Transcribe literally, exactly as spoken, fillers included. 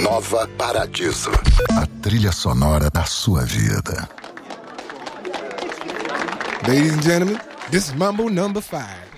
Nova Paradiso. A trilha sonora da sua vida. Ladies and gentlemen, this is Mambo number five.